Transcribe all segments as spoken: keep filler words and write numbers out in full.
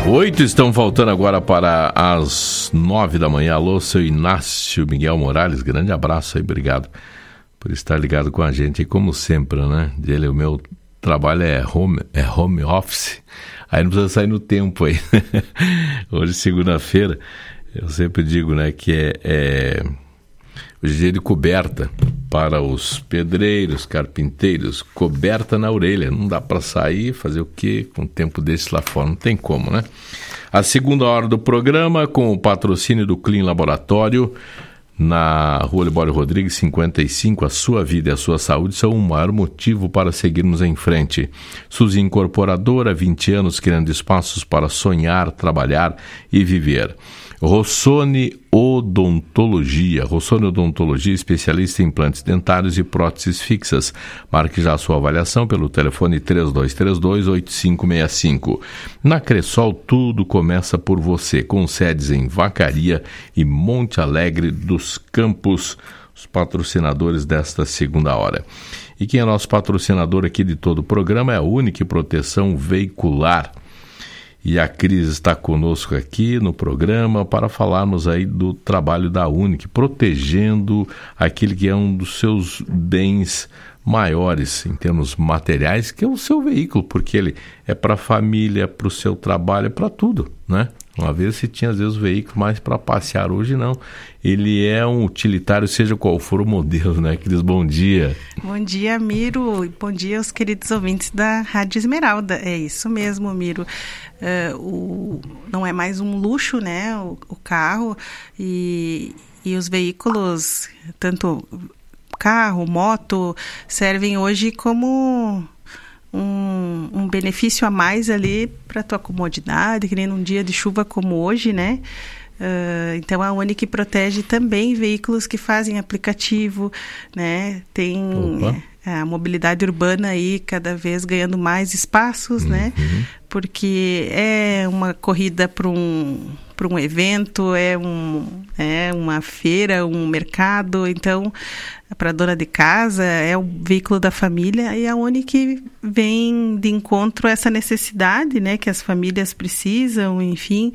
Oito estão faltando agora para as nove da manhã. Alô, seu Inácio Miguel Morales, grande abraço aí, obrigado por estar ligado com a gente. E como sempre, né? Ele, o meu trabalho é home, é home office, aí não precisa sair no tempo aí. Hoje, segunda-feira, eu sempre digo, né, que é, é o dia de coberta para os pedreiros, carpinteiros, coberta na orelha. Não dá para sair, fazer o quê com um tempo desse lá fora? Não tem como, né? A segunda hora do programa, com o patrocínio do Clean Laboratório, na Rua Libório Rodrigues, cinquenta e cinco, a sua vida e a sua saúde são o maior motivo para seguirmos em frente. Suzy Incorporadora, vinte anos criando espaços para sonhar, trabalhar e viver. Rossoni Odontologia. Rossoni Odontologia, especialista em implantes dentários e próteses fixas. Marque já a sua avaliação pelo telefone três dois três dois, oito cinco seis cinco. Na Cressol, tudo começa por você, com sedes em Vacaria e Monte Alegre dos Campos, os patrocinadores desta segunda hora. E quem é nosso patrocinador aqui de todo o programa é a Unique Proteção Veicular. E a Cris está conosco aqui no programa para falarmos aí do trabalho da Unique, protegendo aquele que é um dos seus bens maiores em termos materiais, que é o seu veículo, porque ele é para a família, para o seu trabalho, é para tudo, né? Uma vez se tinha, às vezes, o veículo mais para passear, hoje não. Ele é um utilitário, seja qual for o modelo, né, Cris? Bom dia. Bom dia, Miro, e bom dia aos queridos ouvintes da Rádio Esmeralda. É isso mesmo, Miro. Uh, o, não é mais um luxo, né, o, o carro, e, e os veículos, tanto carro, moto, servem hoje como Um, um benefício a mais ali para a tua comodidade, que nem num dia de chuva como hoje, né? Uh, então a Unique protege também veículos que fazem aplicativo, né? Tem a mobilidade urbana aí cada vez ganhando mais espaços, uhum. né? Porque é uma corrida para um, para um evento, é, um, é uma feira, um mercado, então para a dona de casa, é o veículo da família, e a Unique vem de encontro a essa necessidade, né, que as famílias precisam, enfim,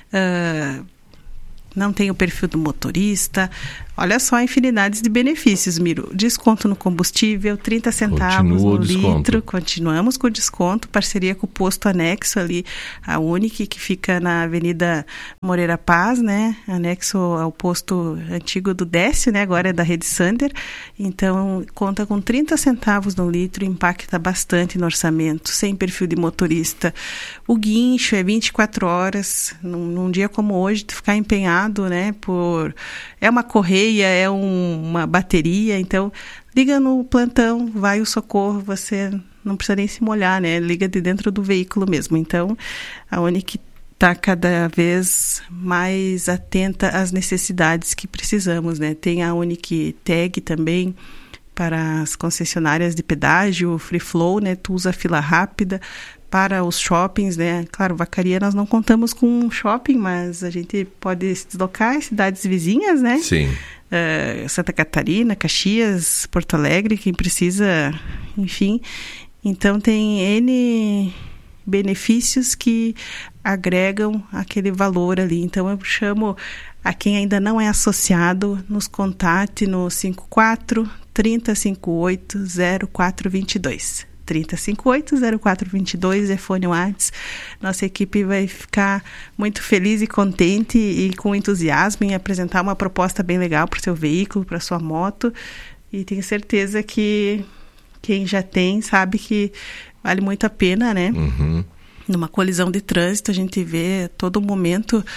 uh, não tem o perfil do motorista. Olha só a infinidade de benefícios, Miro. Desconto no combustível, trinta centavos no litro. Continuamos com o desconto. Parceria com o posto anexo ali, a Unique, que fica na Avenida Moreira Paz, né? Anexo ao posto antigo do Décio, né? Agora é da Rede Sander. Então, conta com trinta centavos no litro, impacta bastante no orçamento, sem perfil de motorista. O guincho é vinte e quatro horas. Num, num dia como hoje, tu ficar empenhado, né? Por... É uma correia, é um, uma bateria, então liga no plantão, vai o socorro, você não precisa nem se molhar, né? Liga de dentro do veículo mesmo. Então, a Unique está cada vez mais atenta às necessidades que precisamos, né? Tem a Unique Tag também para as concessionárias de pedágio, Free Flow, né? Tu usa fila rápida. Para os shoppings, né? Claro, Vacaria nós não contamos com um shopping, mas a gente pode se deslocar em cidades vizinhas, né? Sim. Uh, Santa Catarina, Caxias, Porto Alegre, quem precisa, enfim. Então, tem N benefícios que agregam aquele valor ali. Então, eu chamo a quem ainda não é associado, nos contate no cinco quatro, trinta, cinquenta e oito, zero quatro vinte e dois. trinta, cinquenta e oito, zero quatro vinte e dois, é fone WhatsApp. Nossa equipe vai ficar muito feliz e contente e com entusiasmo em apresentar uma proposta bem legal para o seu veículo, para a sua moto. E tenho certeza que quem já tem sabe que vale muito a pena, né? Uhum. Numa colisão de trânsito, a gente vê a todo momento...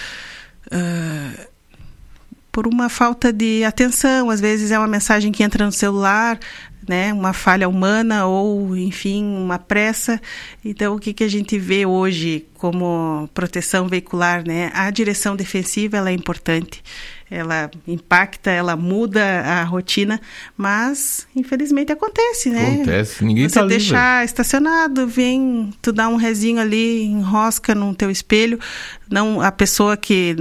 Uh, por uma falta de atenção, às vezes é uma mensagem que entra no celular, né, uma falha humana ou, enfim, uma pressa. Então, o que, que a gente vê hoje como proteção veicular, né? A direção defensiva, ela é importante, ela impacta, ela muda a rotina, mas, infelizmente, acontece, né? Acontece, ninguém Você tá livre. deixar estacionado, vem, tu dá um rezinho ali, enrosca no teu espelho, não, a pessoa que...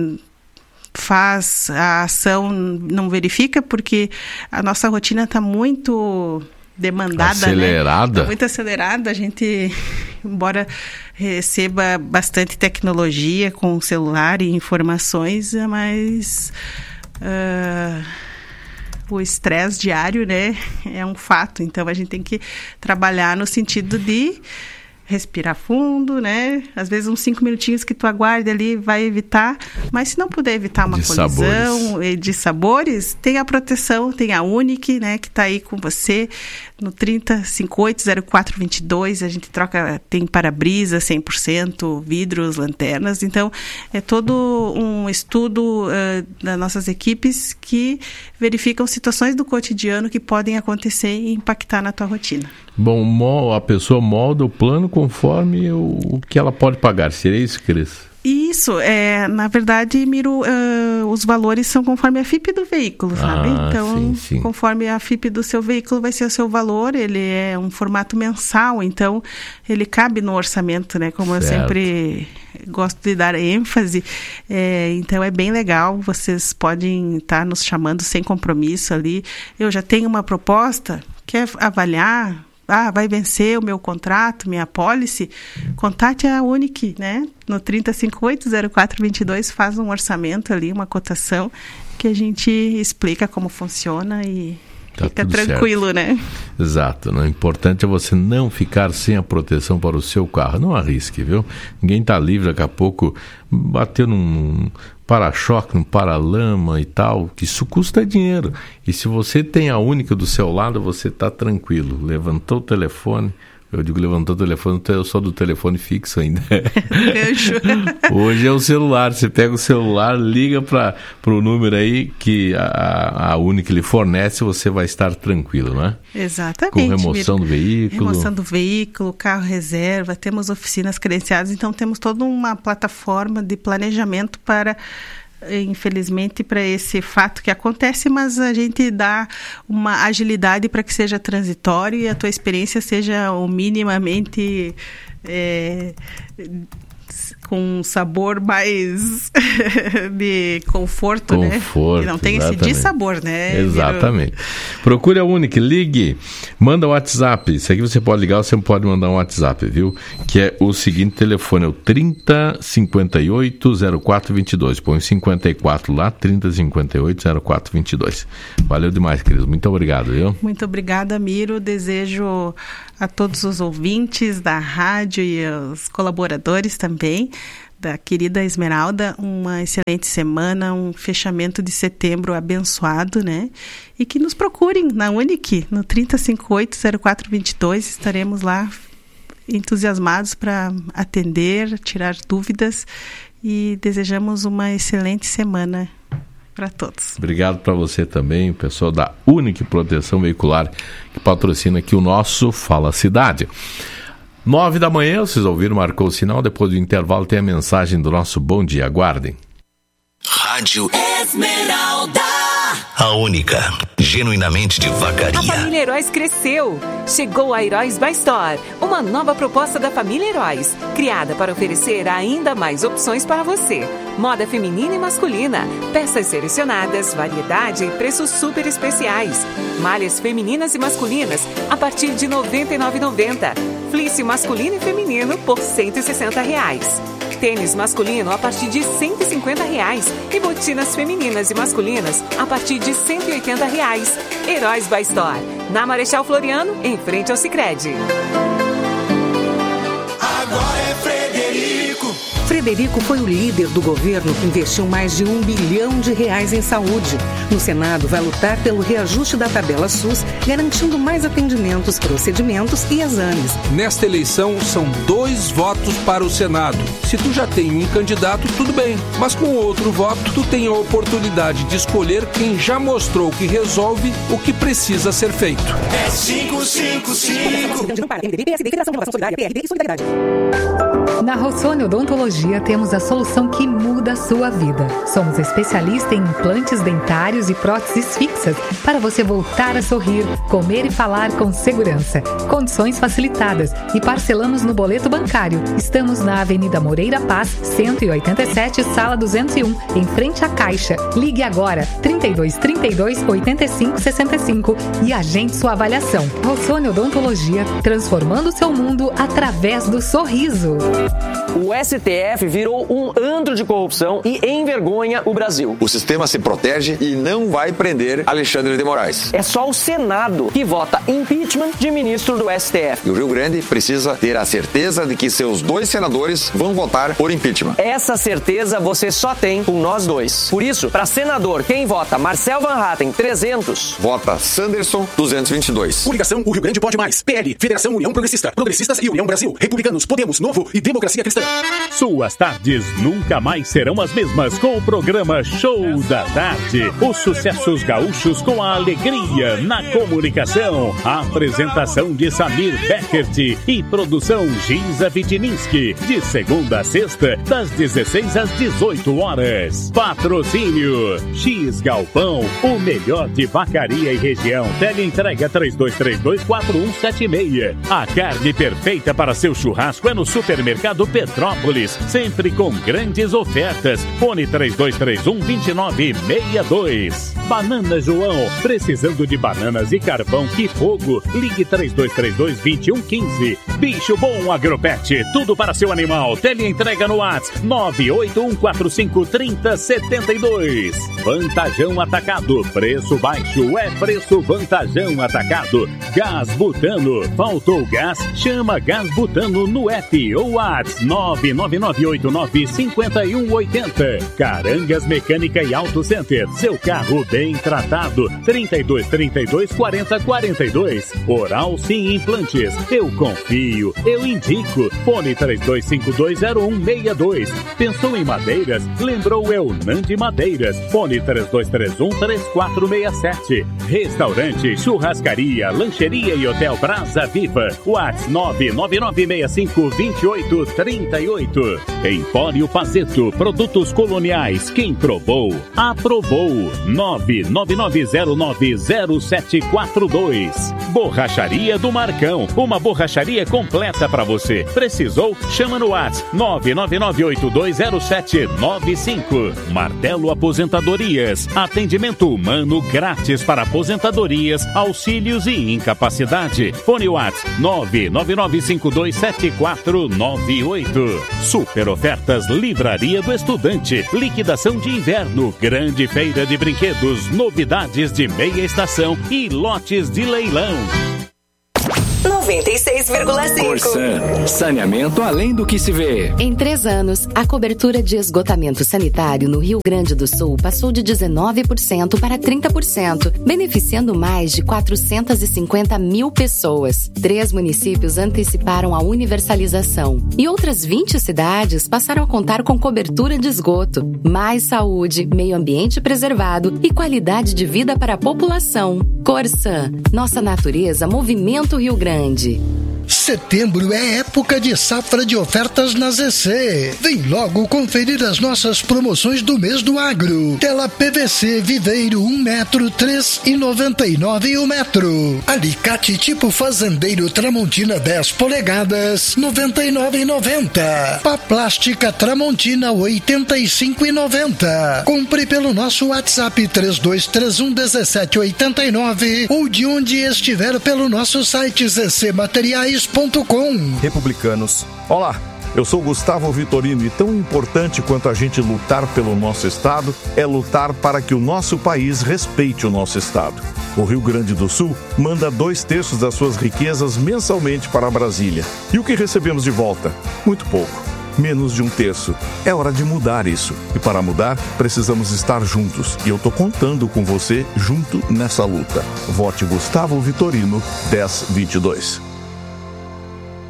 faz a ação, não verifica, porque a nossa rotina está muito demandada, acelerada. Né? Tá muito acelerada. A gente, embora receba bastante tecnologia com o celular e informações, mas uh, o estresse diário, né, é um fato. Então, a gente tem que trabalhar no sentido de respirar fundo, né? Às vezes uns cinco minutinhos que tu aguarde ali vai evitar, mas se não puder evitar uma de colisão sabores. de sabores, tem a proteção, tem a Unique, né? Que tá aí com você no trinta, cinquenta e oito, zero quatro vinte e dois, a gente troca, tem para-brisa cem por cento, vidros, lanternas, então é todo um estudo uh, das nossas equipes que verificam situações do cotidiano que podem acontecer e impactar na tua rotina. Bom, a pessoa molda o plano conforme o, o que ela pode pagar. Seria isso, Cris? Isso, é, na verdade, Miro, uh, os valores são conforme a F I P do veículo, sabe? Ah, então, sim, sim. Conforme a F I P do seu veículo vai ser o seu valor, ele é um formato mensal, então ele cabe no orçamento, né? Como certo. Eu sempre gosto de dar ênfase, é, então é bem legal, vocês podem estar nos chamando sem compromisso ali. Eu já tenho uma proposta, quer avaliar? Ah, vai vencer o meu contrato, minha apólice, contate a Unique, né? No trinta, cinquenta e oito, zero quatro vinte e dois, faz um orçamento ali, uma cotação, que a gente explica como funciona e tá fica tranquilo, certo. Né? Exato. O importante é você não ficar sem a proteção para o seu carro. Não arrisque, viu? Ninguém está livre, daqui a pouco bateu num para-choque, num para-lama e tal, que isso custa dinheiro. E se você tem a Unique do seu lado, você está tranquilo. Levantou o telefone, eu digo levantou o telefone, eu sou do telefone fixo ainda. Hoje é o celular, você pega o celular, liga para o número aí que a, a Unique lhe fornece, você vai estar tranquilo, não é? Exatamente. Com remoção do veículo. Remoção do veículo, carro reserva, temos oficinas credenciadas, então temos toda uma plataforma de planejamento para, infelizmente, para esse fato que acontece, mas a gente dá uma agilidade para que seja transitório e a tua experiência seja o minimamente é, com um sabor mais de conforto, conforto, né? E não tem exatamente. Esse dissabor, né? Exatamente. Procure a Unique, ligue, manda o WhatsApp. Isso aqui você pode ligar, você pode mandar um WhatsApp, viu? Que é o seguinte telefone, é o trinta, cinquenta e oito, zero quatro vinte e dois. Põe cinquenta e quatro lá, trinta, cinquenta e oito, zero quatro vinte e dois. Valeu demais, Cris. Muito obrigado, viu? Muito obrigada, Miro. Desejo a todos os ouvintes da rádio e os colaboradores também da querida Esmeralda, uma excelente semana, um fechamento de setembro abençoado, né? E que nos procurem na Unique, no trinta, cinquenta e oito, zero quatro vinte e dois, estaremos lá entusiasmados para atender, tirar dúvidas e desejamos uma excelente semana para todos. Obrigado para você também, o pessoal da Unique Proteção Veicular, que patrocina aqui o nosso Fala Cidade. Nove da manhã, vocês ouviram, marcou o sinal, depois do intervalo tem a mensagem do nosso Bom Dia, aguardem. Rádio Esmeralda, a única, genuinamente de vacaria. A família Heróis cresceu. Chegou a Heróis by Store, uma nova proposta da família Heróis, criada para oferecer ainda mais opções para você. Moda feminina e masculina, peças selecionadas, variedade e preços super especiais. Malhas femininas e masculinas a partir de noventa e nove reais e noventa centavos. Fleece masculino e feminino por cento e sessenta reais. Tênis masculino a partir de cento e cinquenta reais e botinas femininas e masculinas a partir de cento e oitenta reais. Heróis by Store, na Marechal Floriano, em frente ao Sicredi. Agora é Frederico. Frederico foi o líder do governo que investiu mais de um bilhão de reais em saúde. No Senado, vai lutar pelo reajuste da tabela SUS, garantindo mais atendimentos, procedimentos e exames. Nesta eleição, são dois votos para o Senado. Se tu já tem um candidato, tudo bem. Mas com outro voto, tu tem a oportunidade de escolher quem já mostrou que resolve o que precisa ser feito. É cinco cinco cinco. Na Rossoni Odontologia temos a solução que muda a sua vida. Somos especialistas em implantes dentários e próteses fixas para você voltar a sorrir, comer e falar com segurança. Condições facilitadas e parcelamos no boleto bancário. Estamos na Avenida Moreira Paz, cento e oitenta e sete, sala duzentos e um, em frente à Caixa. Ligue agora, trinta e dois, trinta e dois, oitenta e cinco, sessenta e cinco e agende sua avaliação. Rossoni Odontologia, transformando o seu mundo através do sorriso. O S T F virou um antro de corrupção e envergonha o Brasil. O sistema se protege e não vai prender Alexandre de Moraes. É só o Senado que vota impeachment de ministro do S T F. E o Rio Grande precisa ter a certeza de que seus dois senadores vão votar por impeachment. Essa certeza você só tem com nós dois. Por isso, para senador, quem vota Marcel Van Hatten, trezentos. Vota Sanderson, duzentos e vinte e dois. Coligação O Rio Grande Pode Mais. P L, Federação União Progressista, Progressistas e União Brasil. Republicanos, Podemos, Novo e Democracia Cristã. Suas tardes nunca mais serão as mesmas com o programa Show da Tarde. Os sucessos gaúchos com a alegria na comunicação. A apresentação de Samir Beckert e produção Giza Vitininski. De segunda a sexta, das dezesseis às dezoito horas. Patrocínio X Galpão, o melhor de Vacaria e região. Teleentrega três dois três dois, quatro um sete seis. A carne perfeita para seu churrasco é no Supermercado Petrópolis, sempre com grandes ofertas. Fone três dois três um, dois nove seis dois. Banana João, precisando de bananas e carvão que fogo. Ligue três dois três dois, dois um um cinco. Bicho Bom Agropet, tudo para seu animal. Teleentrega no WhatsApp nove oito um quatro cinco, três zero sete dois. Vantajão Atacado, preço baixo é preço Vantajão Atacado. Gás Butano, faltou gás? Chama Gás Butano no app ou WhatsApp nove nove nove oito nove cinco um oito zero. Carangas Mecânica e Auto Center, seu carro bem tratado. trinta e dois, trinta e dois, quarenta, quarenta e dois. Oral Sim Implantes, eu confio, eu indico. Fone três dois cinco dois zero um seis dois. Pensou em madeiras? Lembrou é o Nandi Madeiras. Fone três dois três um, três quatro seis sete. Restaurante, churrascaria, lancheria e hotel Brasa Viva. WhatsApp nove nove nove seis cinco dois oito três oito. Empório Pazeto, produtos coloniais. Quem provou, aprovou. nove nove nove zero nove zero sete quatro dois. Borracharia do Marcão, uma borracharia completa para você. Precisou? Chama no WhatsApp nove nove nove oito dois zero sete nove cinco. Martelo Aposentadorias, atendimento humano grátis para aposentadorias, auxílios e incapacidade. Fone WhatsApp nove nove nove cinco dois sete quatro nove oito. Super ofertas Livraria do Estudante, liquidação de inverno, grande feira de brinquedos, novidades de meia estação e lotes de leilão. noventa e seis vírgula cinco. Corsan, saneamento além do que se vê. Em três anos, a cobertura de esgotamento sanitário no Rio Grande do Sul passou de dezenove por cento para trinta por cento, beneficiando mais de quatrocentas e cinquenta mil pessoas. Três municípios anteciparam a universalização e outras vinte cidades passaram a contar com cobertura de esgoto. Mais saúde, meio ambiente preservado e qualidade de vida para a população. Corsan, nossa natureza, movimento Rio Grande. Setembro é época de safra de ofertas na Z C. Vem logo conferir as nossas promoções do mês do agro. Tela P V C Viveiro um metro, três reais e noventa e nove centavos o metro. Alicate tipo fazendeiro Tramontina dez polegadas, noventa e nove reais e noventa centavos. Pá plástica Tramontina oitenta e cinco reais e noventa centavos. Compre pelo nosso WhatsApp três dois três um, um sete oito nove ou de onde estiver pelo nosso site z c materiais ponto com. Republicanos, olá, eu sou Gustavo Vitorino e tão importante quanto a gente lutar pelo nosso estado é lutar para que o nosso país respeite o nosso estado. O Rio Grande do Sul manda dois terços das suas riquezas mensalmente para Brasília. E o que recebemos de volta? Muito pouco. Menos de um terço. É hora de mudar isso. E para mudar, precisamos estar juntos. E eu tô contando com você junto nessa luta. Vote Gustavo Vitorino, dez vinte e dois.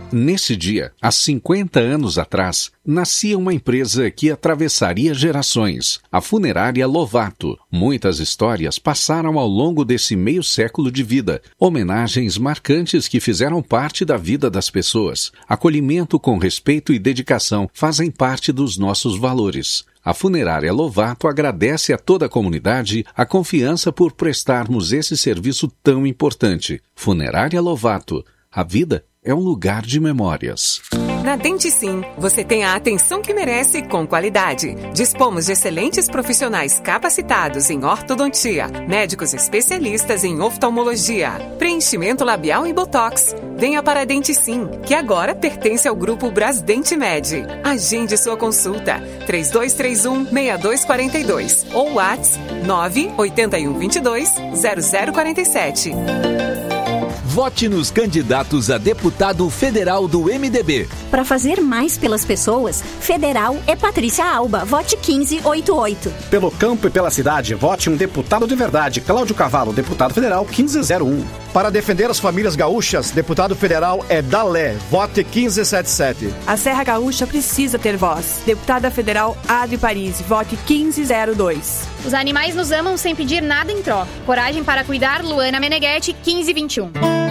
Nesse dia, há cinquenta anos atrás, nascia uma empresa que atravessaria gerações, a Funerária Lovato. Muitas histórias passaram ao longo desse meio século de vida, homenagens marcantes que fizeram parte da vida das pessoas. Acolhimento com respeito e dedicação fazem parte dos nossos valores. A Funerária Lovato agradece a toda a comunidade a confiança por prestarmos esse serviço tão importante. Funerária Lovato. A vida é um lugar de memórias. Na Dente Sim, você tem a atenção que merece com qualidade. Dispomos de excelentes profissionais capacitados em ortodontia, médicos especialistas em oftalmologia, preenchimento labial e botox. Venha para a Dente Sim, que agora pertence ao grupo Brasdente Med. Agende sua consulta três dois três um, seis dois quatro dois ou WhatsApp nove oito um dois dois, zero zero quatro sete. Vote nos candidatos a deputado federal do M D B. Para fazer mais pelas pessoas, federal é Patrícia Alba. Vote quinze oitenta e oito. Pelo campo e pela cidade, vote um deputado de verdade. Cláudio Cavalo, deputado federal quinze zero um. Para defender as famílias gaúchas, deputado federal é Dalé. Vote quinze setenta e sete. A Serra Gaúcha precisa ter voz. Deputada federal Adri Paris. Vote quinze zero dois. Os animais nos amam sem pedir nada em troca. Coragem para cuidar, Luana Meneghetti, quinze vinte e um.